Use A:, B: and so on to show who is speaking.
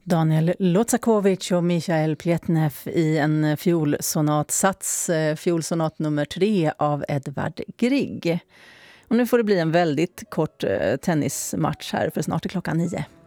A: Daniel Lotsakovic och Michael Pletnev i en fiolsonatsats, fiolsonat nummer 3 av Edvard Grieg. Och nu får det bli en väldigt kort tennismatch här, för snart är klockan 9.